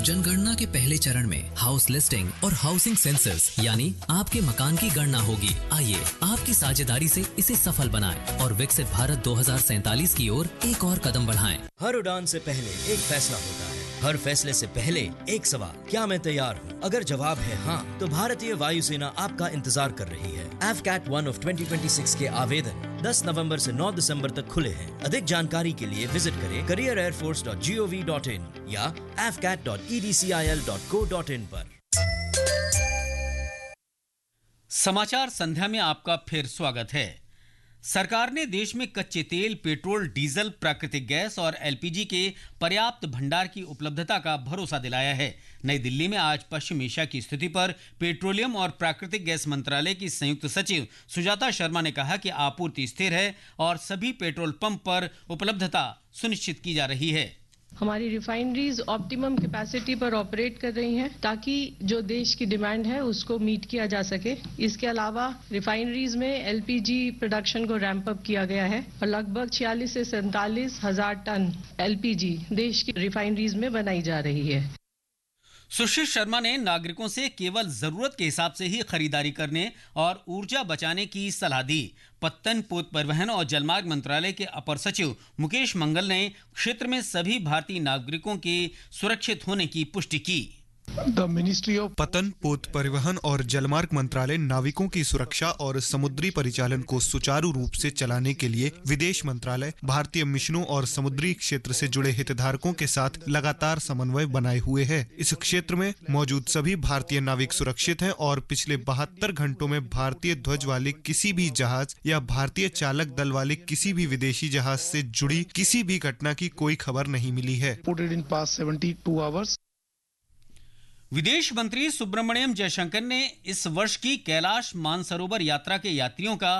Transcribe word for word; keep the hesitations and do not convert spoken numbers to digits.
जनगणना के पहले चरण में हाउस लिस्टिंग और हाउसिंग सेंसस यानी आपके मकान की गणना होगी। आइए आपकी साझेदारी से इसे सफल बनाएं और विकसित भारत दो हज़ार सैंतालीस की ओर एक और कदम बढ़ाएं। हर उड़ान से पहले एक फैसला होता है, हर फैसले से पहले एक सवाल, क्या मैं तैयार हूँ? अगर जवाब है हाँ, तो भारतीय वायुसेना आपका इंतजार कर रही है। F cat one of twenty twenty six के आवेदन दस नवंबर से नौ दिसंबर तक खुले हैं। अधिक जानकारी के लिए विजिट करें career air force dot gov dot in या F cat dot e d c i l dot co dot in पर। समाचार संध्या में आपका फिर स्वागत है। सरकार ने देश में कच्चे तेल, पेट्रोल, डीजल, प्राकृतिक गैस और एलपीजी के पर्याप्त भंडार की उपलब्धता का भरोसा दिलाया है। नई दिल्ली में आज पश्चिम एशिया की स्थिति पर पेट्रोलियम और प्राकृतिक गैस मंत्रालय की संयुक्त सचिव सुजाता शर्मा ने कहा कि आपूर्ति स्थिर है और सभी पेट्रोल पंप पर उपलब्धता सुनिश्चित की जा रही है। हमारी रिफाइनरीज ऑप्टिमम कैपेसिटी पर ऑपरेट कर रही हैं ताकि जो देश की डिमांड है उसको मीट किया जा सके। इसके अलावा रिफाइनरीज में एलपीजी प्रोडक्शन को रैंप अप किया गया है और लगभग छियालीस से सैंतालीस हजार टन एलपीजी देश की रिफाइनरीज में बनाई जा रही है। सुश्री शर्मा ने नागरिकों से केवल जरूरत के हिसाब से ही खरीदारी करने और ऊर्जा बचाने की सलाह दी। पत्तन, पोत परिवहन और जलमार्ग मंत्रालय के अपर सचिव मुकेश मंगल ने क्षेत्र में सभी भारतीय नागरिकों के सुरक्षित होने की पुष्टि की। द मिनिस्ट्री ऑफ पतन, पोत परिवहन और जलमार्ग मंत्रालय नाविकों की सुरक्षा और समुद्री परिचालन को सुचारू रूप से चलाने के लिए विदेश मंत्रालय, भारतीय मिशनों और समुद्री क्षेत्र से जुड़े हितधारकों के साथ लगातार समन्वय बनाए हुए है। इस क्षेत्र में मौजूद सभी भारतीय नाविक सुरक्षित हैं और पिछले बहत्तर घंटों में भारतीय ध्वज वाले किसी भी जहाज या भारतीय चालक दल वाले किसी भी विदेशी जहाज से जुड़ी किसी भी घटना की कोई खबर नहीं मिली है। विदेश मंत्री सुब्रमण्यम जयशंकर ने इस वर्ष की कैलाश मानसरोवर यात्रा के यात्रियों का